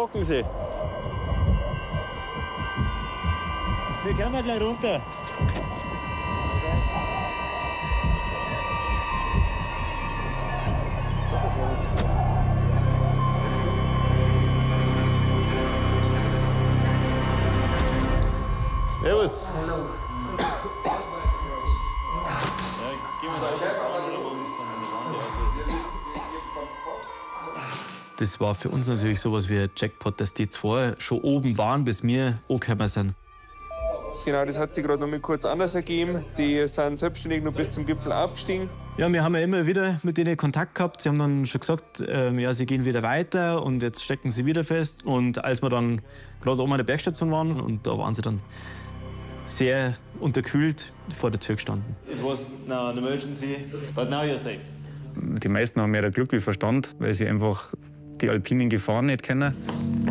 hocken Sie. Wir können mal gleich runter. Servus. Hallo. Ja, gehen wir da auch oder wollen wir es dann Das war für uns natürlich sowas wie ein Jackpot, dass die zwei schon oben waren, bis wir angekommen sind. Genau, das hat sich gerade noch mal kurz anders ergeben. Die sind selbstständig noch bis zum Gipfel aufgestiegen. Ja, wir haben ja immer wieder mit denen Kontakt gehabt. Sie haben dann schon gesagt, ja, sie gehen wieder weiter und jetzt stecken sie wieder fest. Und als wir dann gerade oben an der Bergstation waren, und da waren sie dann sehr unterkühlt vor der Tür gestanden. It was now an emergency, but now you're safe. Die meisten haben mehr Glück wie Verstand, weil sie einfach die alpinen Gefahren nicht kennen.